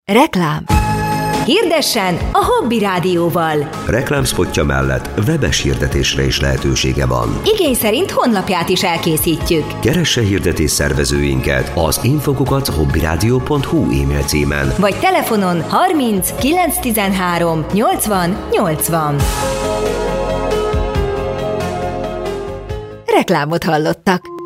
Reklám. Hirdessen a Hobby Rádióval. Reklámszpotja mellett webes hirdetésre is lehetősége van. Igény szerint honlapját is elkészítjük. Keresse hirdetés szervezőinket az info@hobbyradio.hu e-mail címen. Vagy telefonon 30 913 80 80. Reklámot hallottak.